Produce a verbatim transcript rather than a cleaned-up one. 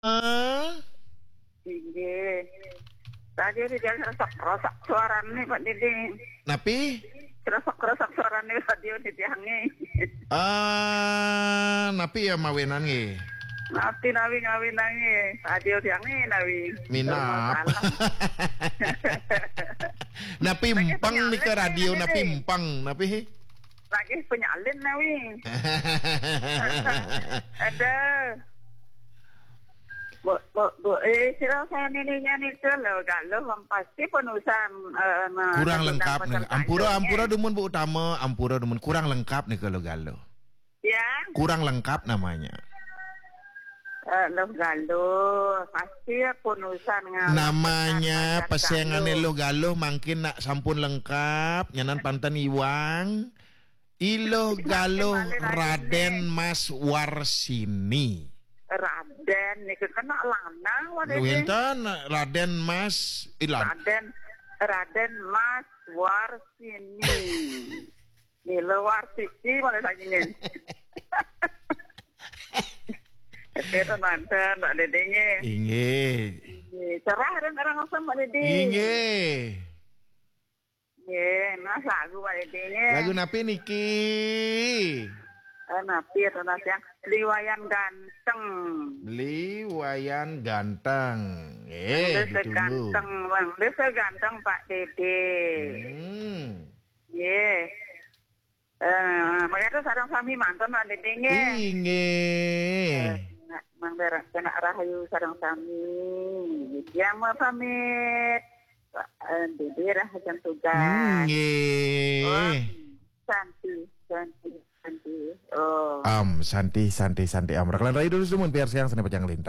Ah, Inggih. Tadi dia kerosak-kerosak suarane Pak Didi. napi? Kerosak-kerosak suarane radio di tiange. Ah, napi ya mawenan nge. Nanti nawi ngawin nangi. Radio tiange nawi. Minap. Napi empang nih ke radio, napi empang, napi. Lagi penyalin nawi. Ada. Bu, bu, bu, eh, sila saya nininya nih ke lo, galuh, wong pasti penulisan eh, nah, Kurang tentang lengkap nih. peserta Ampura, jongnya. ampura dumun bu utama, ampura dumun kurang lengkap nih kalau galo. Ya, Kurang lengkap namanya. eh, lo galuh, pasti penulisan ngalah. Namanya pesan pesengan galuh. lo galo makin nak sampun lengkap, nyanan pantan iwang. Ilo galo Raden Mas Warsini. Raden, nih kena lanang wadah Lu ini. enten Raden Mas Ilan. Raden, Raden Mas Warsini. Nilo Warsini mana lagi nih? Kita mantan Mbak Dedenya. Inge. Cerah dan orang sama Mbak Dede. Inge. Ye, nah lagu Mbak Dedenya. Lagu napi niki? Eh, napi atau nasi yang liwayan ganteng. Beli wayan ganteng. Eh, Dia ditunggu. seganteng, bang. Dia seganteng Pak Dede. Hmm. Ye. Eh, makanya tuh sarang sami mantan Mbak Dedenya. Inge. Nak mang berak kena rahayu sarang sami. Dia mau pamit. Pak eh, Dede rahajan tugas. Inge. Oh, Santi, Santi, Santi. Oh. Am, Santi, Santi, Santi Am. Rekalan rayu dulu semua biar siang sana pajang lintas.